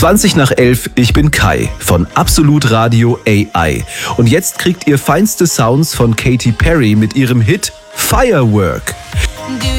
20 nach 11, ich bin Kai von Absolut Radio AI. Und jetzt kriegt ihr feinste Sounds von Katy Perry mit ihrem Hit Firework.